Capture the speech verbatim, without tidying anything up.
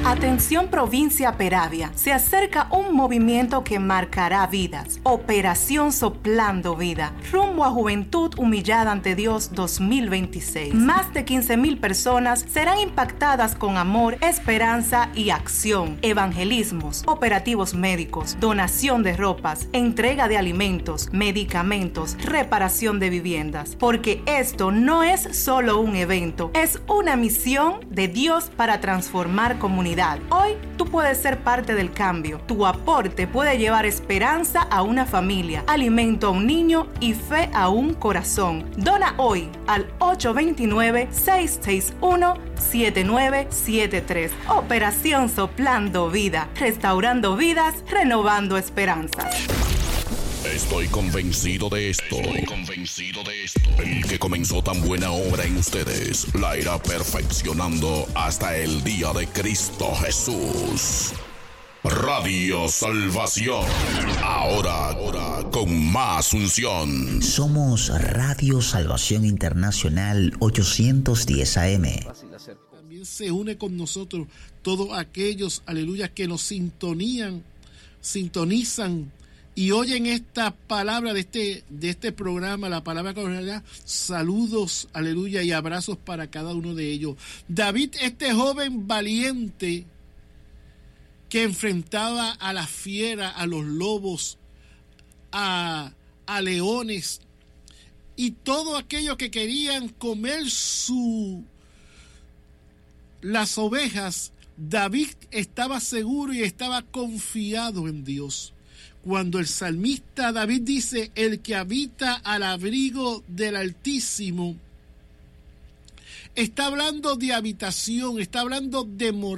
Atención provincia Peravia, se acerca un movimiento que marcará vidas. Operación Soplando Vida, rumbo a Juventud Humillada ante Dios dos mil veintiséis. Más de quince mil personas serán impactadas con amor, esperanza y acción. Evangelismos, operativos médicos, donación de ropas, entrega de alimentos, medicamentos, reparación de viviendas. Porque esto no es solo un evento, es una misión de Dios para transformar comunidades. Hoy tú puedes ser parte del cambio. Tu aporte puede llevar esperanza a una familia, alimento a un niño y fe a un corazón. Dona hoy al ocho dos nueve, seis seis uno, siete nueve siete tres. Operación Soplando Vida, restaurando vidas, renovando esperanzas. Estoy convencido de esto. Estoy convencido de esto. El que comenzó tan buena obra en ustedes la irá perfeccionando hasta el día de Cristo Jesús. Radio Salvación. Ahora, ahora con más unción. Somos Radio Salvación Internacional ochocientos diez A M. También se une con nosotros todos aquellos, aleluya, que nos sintonían, sintonizan y oyen esta palabra de este, de este programa, la palabra con realidad. Saludos, aleluya, y abrazos para cada uno de ellos. David, este joven valiente que enfrentaba a la fiera, a los lobos, a, a leones y todo aquello que querían comer su, las ovejas, David estaba seguro y estaba confiado en Dios. Cuando el salmista David dice, el que habita al abrigo del Altísimo, está hablando de habitación, está hablando de morar.